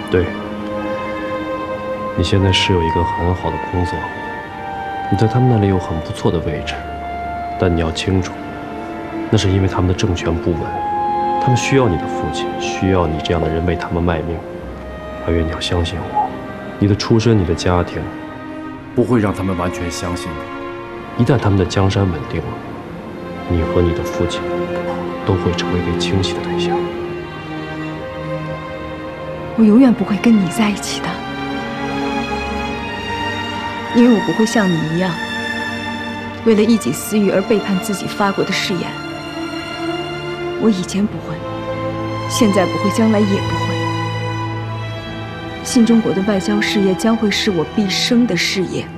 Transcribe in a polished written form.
对，你现在是有一个很好的工作，你在他们那里有很不错的位置，但你要清楚，那是因为他们的政权不稳，他们需要你的父亲，需要你这样的人为他们卖命。阿月，你要相信我，你的出身，你的家庭， 不会让他们完全相信你。 一旦他们的江山稳定了，你和你的父亲都会成为被清洗的对象。 我永远不会跟你在一起的，因为我不会像你一样，为了一己私欲而背叛自己发过的誓言。我以前不会，现在不会，将来也不会。新中国的外交事业将会是我毕生的事业。